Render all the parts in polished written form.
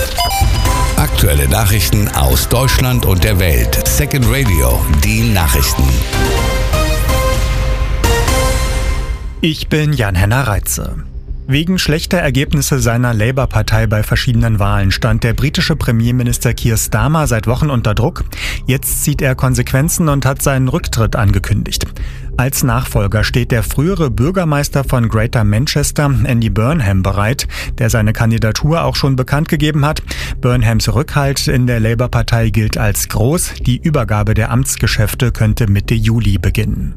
Aktuelle Nachrichten aus Deutschland und der Welt. Second Radio, die Nachrichten. Ich bin Jan-Henner Reitze. Wegen schlechter Ergebnisse seiner Labour-Partei bei verschiedenen Wahlen stand der britische Premierminister Keir Starmer seit Wochen unter Druck. Jetzt zieht er Konsequenzen und hat seinen Rücktritt angekündigt. Als Nachfolger steht der frühere Bürgermeister von Greater Manchester, Andy Burnham, bereit, der seine Kandidatur auch schon bekannt gegeben hat. Burnhams Rückhalt in der Labour-Partei gilt als groß. Die Übergabe der Amtsgeschäfte könnte Mitte Juli beginnen.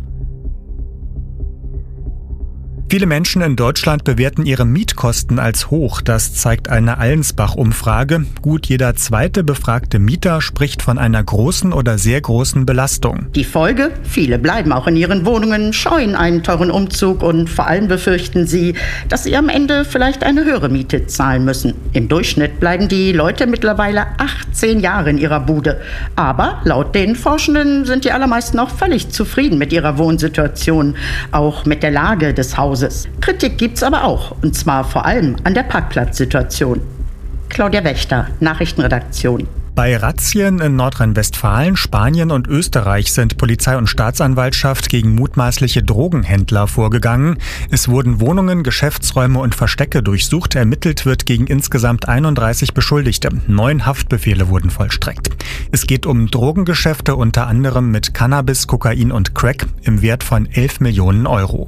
Viele Menschen in Deutschland bewerten ihre Mietkosten als hoch. Das zeigt eine Allensbach-Umfrage. Gut jeder zweite befragte Mieter spricht von einer großen oder sehr großen Belastung. Die Folge? Viele bleiben auch in ihren Wohnungen, scheuen einen teuren Umzug und vor allem befürchten sie, dass sie am Ende vielleicht eine höhere Miete zahlen müssen. Im Durchschnitt bleiben die Leute mittlerweile 18 Jahre in ihrer Bude. Aber laut den Forschenden sind die allermeisten auch völlig zufrieden mit ihrer Wohnsituation, auch mit der Lage des Hauses. Kritik gibt's aber auch, und zwar vor allem an der Parkplatzsituation. Claudia Wächter, Nachrichtenredaktion. Bei Razzien in Nordrhein-Westfalen, Spanien und Österreich sind Polizei und Staatsanwaltschaft gegen mutmaßliche Drogenhändler vorgegangen. Es wurden Wohnungen, Geschäftsräume und Verstecke durchsucht. Ermittelt wird gegen insgesamt 31 Beschuldigte. 9 Haftbefehle wurden vollstreckt. Es geht um Drogengeschäfte unter anderem mit Cannabis, Kokain und Crack im Wert von 11 Millionen Euro.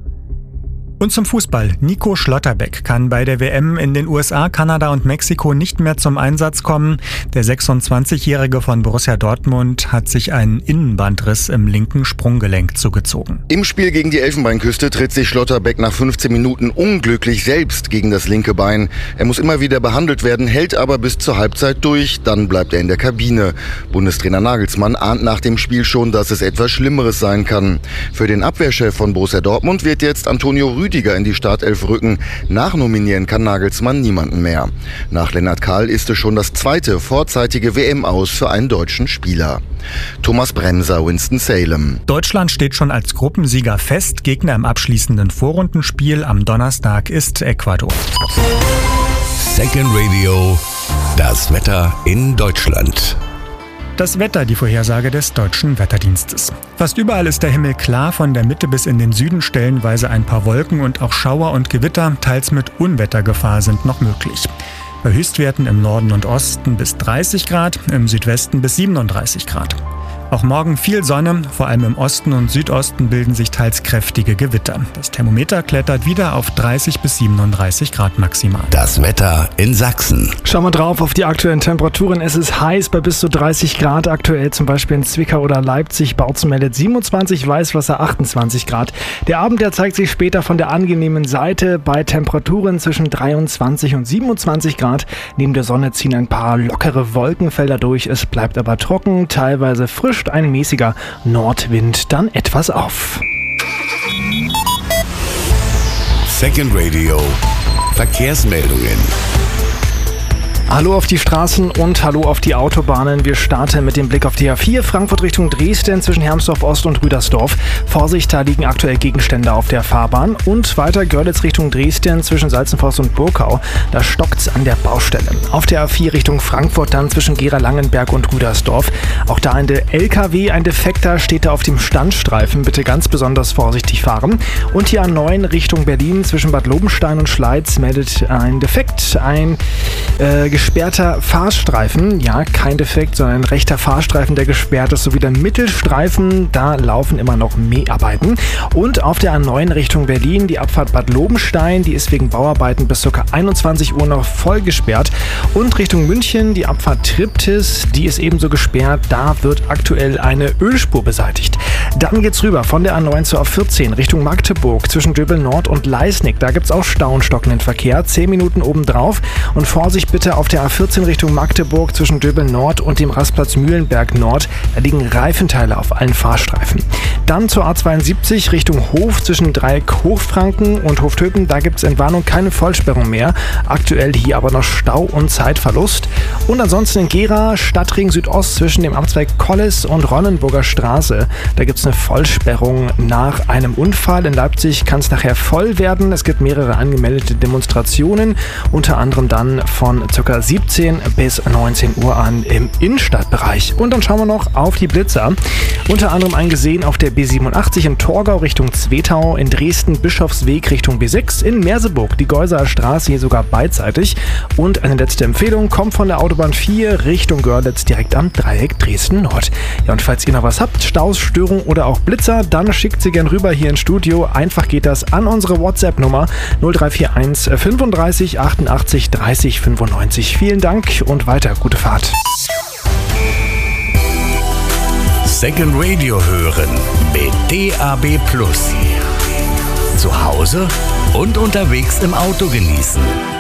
Und zum Fußball. Nico Schlotterbeck kann bei der WM in den USA, Kanada und Mexiko nicht mehr zum Einsatz kommen. Der 26-Jährige von Borussia Dortmund hat sich einen Innenbandriss im linken Sprunggelenk zugezogen. Im Spiel gegen die Elfenbeinküste tritt sich Schlotterbeck nach 15 Minuten unglücklich selbst gegen das linke Bein. Er muss immer wieder behandelt werden, hält aber bis zur Halbzeit durch. Dann bleibt er in der Kabine. Bundestrainer Nagelsmann ahnt nach dem Spiel schon, dass es etwas Schlimmeres sein kann. Für den Abwehrchef von Borussia Dortmund wird jetzt Antonio Rüdiger in die Startelf rücken. Nachnominieren kann Nagelsmann niemanden mehr. Nach Lennart Kahl ist es schon das zweite vorzeitige WM-Aus für einen deutschen Spieler. Thomas Bremser, Winston-Salem. Deutschland steht schon als Gruppensieger fest. Gegner im abschließenden Vorrundenspiel am Donnerstag ist Ecuador. Second Radio, das Wetter in Deutschland. Das Wetter, die Vorhersage des Deutschen Wetterdienstes. Fast überall ist der Himmel klar, von der Mitte bis in den Süden stellenweise ein paar Wolken und auch Schauer und Gewitter, teils mit Unwettergefahr, sind noch möglich. Bei Höchstwerten im Norden und Osten bis 30 Grad, im Südwesten bis 37 Grad. Auch morgen viel Sonne, vor allem im Osten und Südosten bilden sich teils kräftige Gewitter. Das Thermometer klettert wieder auf 30 bis 37 Grad maximal. Das Wetter in Sachsen. Schauen wir drauf auf die aktuellen Temperaturen. Es ist heiß bei bis zu 30 Grad aktuell, zum Beispiel in Zwickau oder Leipzig. Bautzen meldet 27, Weißwasser 28 Grad. Der Abend, der zeigt sich später von der angenehmen Seite bei Temperaturen zwischen 23 und 27 Grad. Neben der Sonne ziehen ein paar lockere Wolkenfelder durch. Es bleibt aber trocken, teilweise frisch. Ein mäßiger Nordwind dann etwas auf. Second Radio, Verkehrsmeldungen. Hallo auf die Straßen und hallo auf die Autobahnen. Wir starten mit dem Blick auf die A4 Frankfurt Richtung Dresden zwischen Hermsdorf Ost und Rüdersdorf. Vorsicht, da liegen aktuell Gegenstände auf der Fahrbahn. Und weiter Görlitz Richtung Dresden zwischen Salzenforst und Burkau. Da stockt's an der Baustelle. Auf der A4 Richtung Frankfurt dann zwischen Gera-Langenberg und Rüdersdorf. Auch da ein LKW, ein Defekter, steht da auf dem Standstreifen. Bitte ganz besonders vorsichtig fahren. Und die A9 Richtung Berlin zwischen Bad Lobenstein und Schleiz meldet ein Defekt, ein gesperrter Fahrstreifen, ja, kein Defekt, sondern ein rechter Fahrstreifen, der gesperrt ist, sowie der Mittelstreifen, da laufen immer noch Mäharbeiten. Und auf der A9 Richtung Berlin, die Abfahrt Bad Lobenstein, die ist wegen Bauarbeiten bis ca. 21 Uhr noch voll gesperrt. Und Richtung München, die Abfahrt Triptis, die ist ebenso gesperrt, da wird aktuell eine Ölspur beseitigt. Dann geht's rüber von der A9 zur A14 Richtung Magdeburg zwischen Döbel Nord und Leisnig, da gibt's auch Stau und stockenden Verkehr, 10 Minuten obendrauf. Und Vorsicht bitte auf der A14 Richtung Magdeburg zwischen Döbel Nord und dem Rastplatz Mühlenberg Nord. Da liegen Reifenteile auf allen Fahrstreifen. Dann zur A72 Richtung Hof zwischen Dreieck Hochfranken und Hoftöten. Da gibt es in Warnung keine Vollsperrung mehr. Aktuell hier aber noch Stau und Zeitverlust. Und ansonsten in Gera, Stadtring Südost zwischen dem Abzweig Kolles und Ronnenburger Straße. Da gibt es eine Vollsperrung nach einem Unfall. In Leipzig kann es nachher voll werden. Es gibt mehrere angemeldete Demonstrationen, unter anderem dann von ca. etwa 17 bis 19 Uhr an im Innenstadtbereich. Und dann schauen wir noch auf die Blitzer. Unter anderem eingesehen auf der B87 im Torgau Richtung Zwetau, in Dresden Bischofsweg Richtung B6, in Merseburg die Geuseer Straße hier sogar beidseitig. Und eine letzte Empfehlung kommt von der Autobahn 4 Richtung Görlitz direkt am Dreieck Dresden Nord. Ja, und falls ihr noch was habt, Staus, Störungen oder auch Blitzer, dann schickt sie gern rüber hier ins Studio. Einfach geht das an unsere WhatsApp-Nummer 0341 35 88 30 95. Vielen Dank und weiter gute Fahrt. Second Radio hören mit DAB+. Zu Hause und unterwegs im Auto genießen.